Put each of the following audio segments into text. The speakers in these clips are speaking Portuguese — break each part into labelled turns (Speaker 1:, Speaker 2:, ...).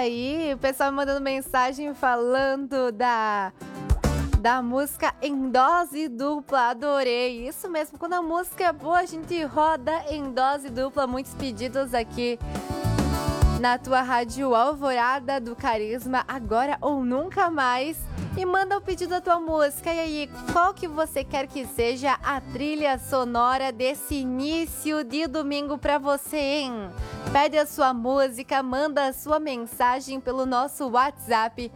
Speaker 1: aí, o pessoal me mandando mensagem falando da música em dose dupla, adorei. Isso mesmo, quando a música é boa, a gente roda em dose dupla. Muitos pedidos aqui na tua rádio Alvorada do Carisma, agora ou nunca mais. E manda o pedido da tua música. E aí, qual que você quer que seja a trilha sonora desse início de domingo pra você, hein? Pede a sua música, manda a sua mensagem pelo nosso WhatsApp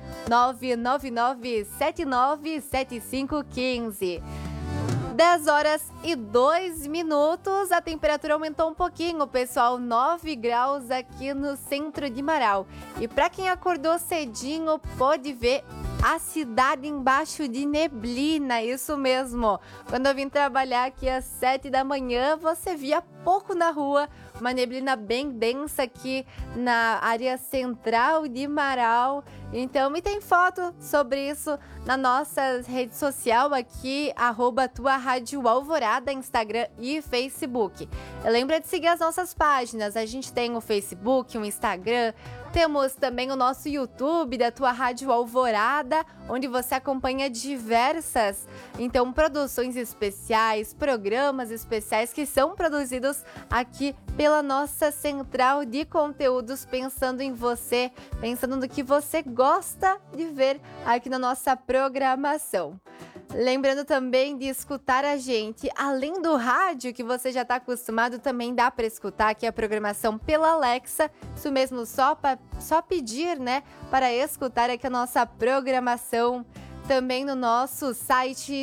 Speaker 1: 999797515. 10 horas e 2 minutos, a temperatura aumentou um pouquinho, pessoal, 9 graus aqui no centro de Marau. E para quem acordou cedinho, pode ver a cidade embaixo de neblina, isso mesmo. Quando eu vim trabalhar aqui às 7 da manhã, você via pouco na rua, uma neblina bem densa aqui na área central de Marau. Então, me tem foto sobre isso na nossa rede social aqui, @tua Rádio Alvorada, Instagram e Facebook. Lembra de seguir as nossas páginas, a gente tem o Facebook, o Instagram, temos também o nosso YouTube da Tua Rádio Alvorada, onde você acompanha diversas, então, produções especiais, programas especiais que são produzidos aqui pela nossa central de conteúdos, pensando em você, pensando no que você gosta de ver aqui na nossa programação. Lembrando também de escutar a gente, além do rádio que você já está acostumado, também dá para escutar aqui a programação pela Alexa, isso mesmo, só pedir, né, para escutar aqui a nossa programação. Também no nosso site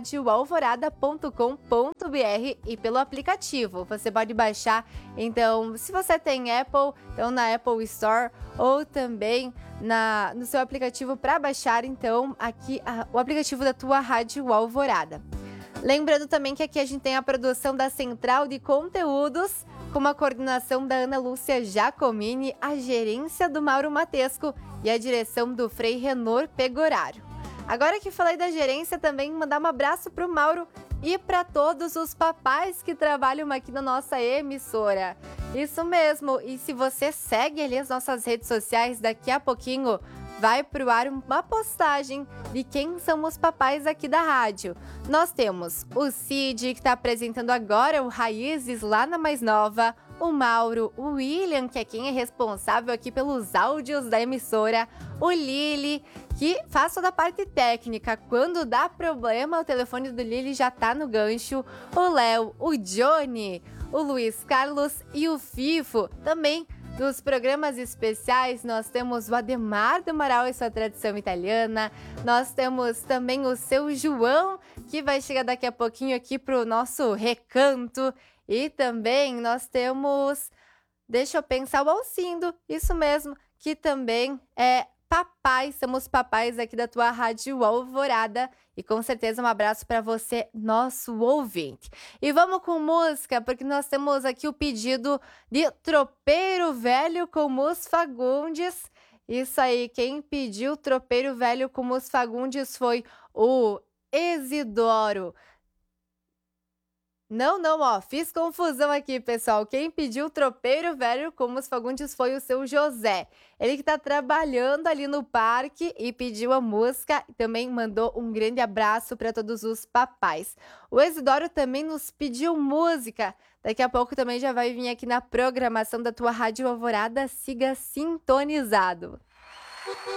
Speaker 1: tuaradioalvorada.com.br e pelo aplicativo. Você pode baixar, então, se você tem Apple, então na Apple Store ou também no seu aplicativo para baixar, então, aqui o aplicativo da Tua Rádio Alvorada. Lembrando também que aqui a gente tem a produção da Central de Conteúdos, com a coordenação da Ana Lúcia Giacomini, a gerência do Mauro Matesco e a direção do Frei Renor Pegorário. Agora que falei da gerência, também mandar um abraço para o Mauro e para todos os papais que trabalham aqui na nossa emissora. Isso mesmo, e se você segue ali as nossas redes sociais, daqui a pouquinho vai pro ar uma postagem de quem são os papais aqui da rádio. Nós temos o Cid, que está apresentando agora o Raízes lá na Mais Nova, o Mauro, o William, que é quem é responsável aqui pelos áudios da emissora, o Lili, que faz toda a parte técnica. Quando dá problema, o telefone do Lili já tá no gancho, o Léo, o Johnny, o Luiz Carlos e o Fifo. Também nos programas especiais, nós temos o Ademar do Amaral e sua tradição italiana. Nós temos também o seu João, que vai chegar daqui a pouquinho aqui pro nosso recanto. E também nós temos, deixa eu pensar, o Alcindo, isso mesmo, que também é papai, somos papais aqui da Tua Rádio Alvorada. E com certeza um abraço para você, nosso ouvinte. E vamos com música, porque nós temos aqui o pedido de Tropeiro Velho com Mus Fagundes. Isso aí, quem pediu Tropeiro Velho com Mus Fagundes foi o Isidoro. Não, ó, fiz confusão aqui, pessoal. Quem pediu Tropeiro Velho como os Fagundes foi o seu José. Ele que tá trabalhando ali no parque e pediu a música e também mandou um grande abraço para todos os papais. O Isidoro também nos pediu música. Daqui a pouco também já vai vir aqui na programação da Tua Rádio Alvorada. Siga sintonizado.